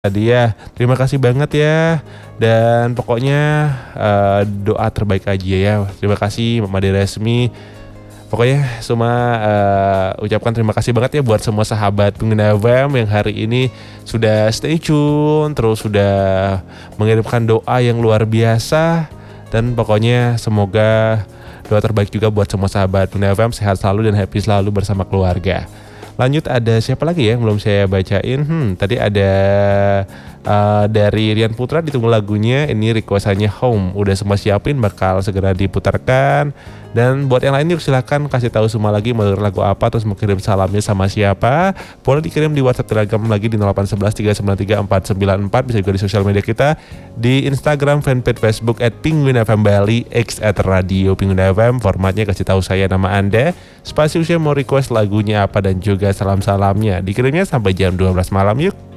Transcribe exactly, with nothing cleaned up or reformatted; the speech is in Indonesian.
Tadi ya, terima kasih banget ya. Dan pokoknya uh, doa terbaik aja ya. Terima kasih Mama Resmi. Pokoknya semua uh, ucapkan terima kasih banget ya buat semua sahabat pengguna F M yang hari ini sudah stay tune, terus sudah mengirimkan doa yang luar biasa. Dan pokoknya semoga doa terbaik juga buat semua sahabat pengguna F M sehat selalu dan happy selalu bersama keluarga. Lanjut ada siapa lagi ya yang belum saya bacain. Hmm, tadi ada uh, dari Rian Putra, ditunggu lagunya. Ini requestannya Home. Udah semua siapin, bakal segera diputarkan. Dan buat yang lain yuk silakan kasih tahu semua lagi mau lagu apa, terus mau kirim salamnya sama siapa. Boleh dikirim di WhatsApp Telegram lagi di nol delapan satu satu tiga sembilan tiga empat sembilan empat. Bisa juga di sosial media kita di Instagram, fanpage Facebook at Penguin F M Bali, X at Radio Penguin F M. Formatnya kasih tahu saya nama Anda, spasi usia mau request lagunya apa, dan juga salam-salamnya. Dikirimnya sampai jam dua belas malam yuk.